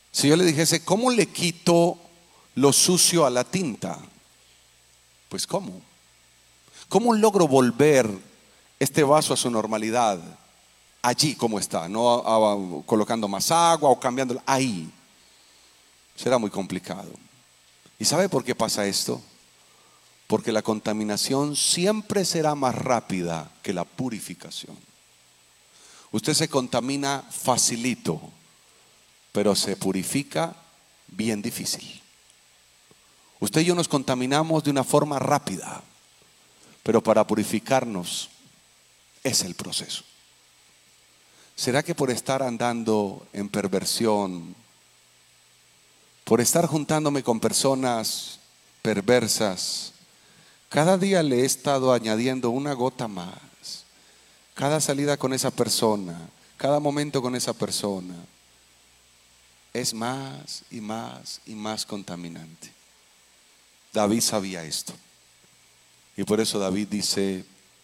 Si yo le dijese, ¿cómo le quito lo sucio a la tinta? Pues ¿cómo? ¿Cómo logro volver este vaso a su normalidad? Allí como está, no colocando más agua o cambiándola, ahí. Será muy complicado. ¿Y sabe por qué pasa esto? Porque la contaminación siempre será más rápida que la purificación. Usted se contamina facilito, pero se purifica bien difícil. Usted y yo nos contaminamos de una forma rápida, pero para purificarnos es el proceso. ¿Será que por estar andando en perversión, por estar juntándome con personas perversas, cada día le he estado añadiendo una gota más? Cada salida con esa persona, cada momento con esa persona, es más y más y más contaminante. David sabía esto. Y por eso David dice,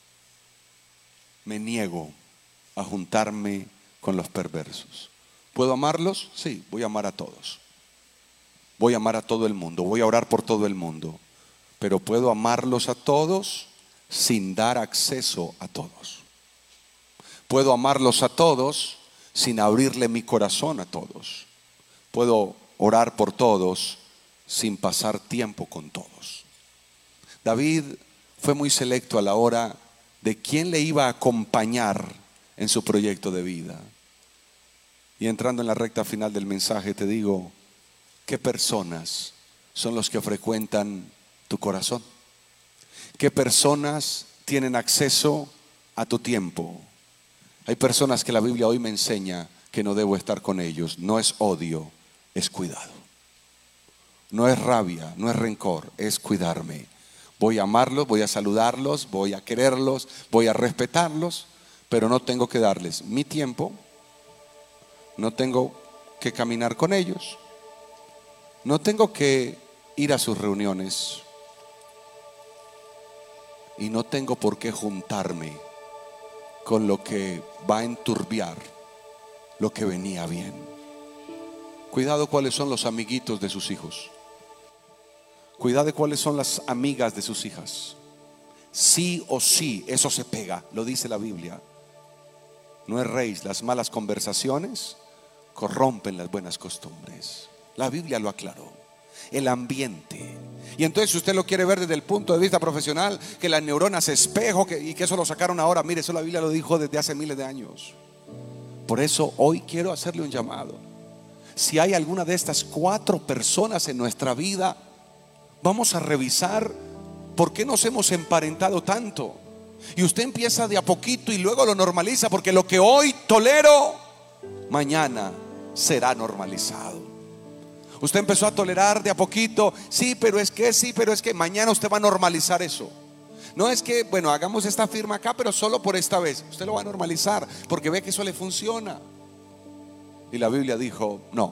me niego a juntarme con los perversos. ¿Puedo amarlos? Sí, voy a amar a todos. Voy a amar a todo el mundo, voy a orar por todo el mundo. Pero puedo amarlos a todos sin dar acceso a todos. Puedo amarlos a todos sin abrirle mi corazón a todos. Puedo orar por todos sin pasar tiempo con todos. David fue muy selecto a la hora de quién le iba a acompañar en su proyecto de vida. Y entrando en la recta final del mensaje te digo, ¿qué personas son los que frecuentan tu corazón? ¿Qué personas tienen acceso a tu tiempo? Hay personas que la Biblia hoy me enseña que no debo estar con ellos. No es odio, es cuidado. No es rabia, no es rencor, es cuidarme. Voy a amarlos, voy a saludarlos, voy a quererlos, voy a respetarlos, pero no tengo que darles mi tiempo, no tengo que caminar con ellos, no tengo que ir a sus reuniones y no tengo por qué juntarme con lo que va a enturbiar lo que venía bien. Cuidado cuáles son los amiguitos de sus hijos. Cuidado cuáles son las amigas de sus hijas. Sí o sí, eso se pega, lo dice la Biblia. No erréis, las malas conversaciones corrompen las buenas costumbres. La Biblia lo aclaró. El ambiente. Y entonces si usted lo quiere ver desde el punto de vista profesional, que las neuronas espejo y que eso lo sacaron ahora, mire, eso la Biblia lo dijo desde hace miles de años. Por eso hoy quiero hacerle un llamado. Si hay alguna de estas 4 personas en nuestra vida, vamos a revisar por qué nos hemos emparentado tanto. Y usted empieza de a poquito y luego lo normaliza, porque lo que hoy tolero, mañana será normalizado. Usted empezó a tolerar de a poquito, sí, pero es que mañana usted va a normalizar eso. No es que, bueno, hagamos esta firma acá, pero solo por esta vez. Usted lo va a normalizar porque ve que eso le funciona. Y la Biblia dijo, no,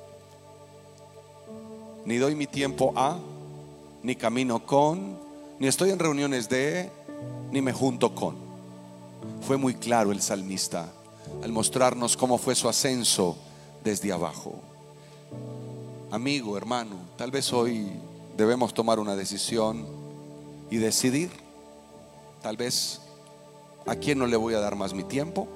ni doy mi tiempo a, ni camino con, ni estoy en reuniones de, ni me junto con. Fue muy claro el salmista al mostrarnos cómo fue su ascenso desde abajo. Amigo, hermano, tal vez hoy debemos tomar una decisión y decidir. Tal vez a quién no le voy a dar más mi tiempo.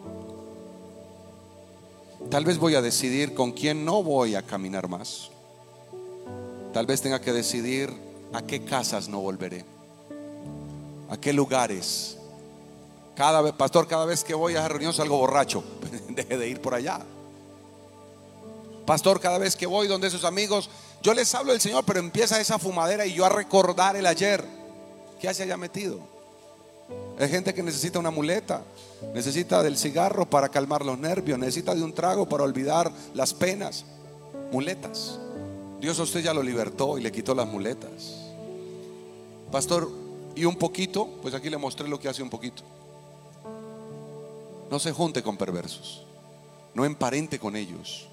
Tal vez voy a decidir con quién no voy a caminar más. Tal vez tenga que decidir a qué casas no volveré, a qué lugares. Pastor, cada vez que voy a esa reunión salgo borracho. Deje de ir por allá. Pastor, cada vez que voy donde esos amigos, yo les hablo del Señor, pero empieza esa fumadera y yo a recordar el ayer. ¿Qué se haya metido? Hay gente que necesita una muleta, necesita del cigarro para calmar los nervios, necesita de un trago para olvidar las penas. Muletas. Dios a usted ya lo libertó y le quitó las muletas. Pastor, ¿y un poquito? Pues aquí le mostré lo que hace un poquito. No se junte con perversos, no emparente con ellos.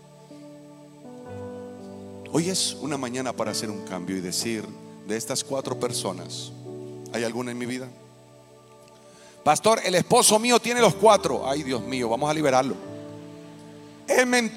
Hoy es una mañana para hacer un cambio y decir, de estas 4 personas, ¿hay alguna en mi vida? Pastor, el esposo mío tiene los 4. Ay, Dios mío, vamos a liberarlo. Es mentira.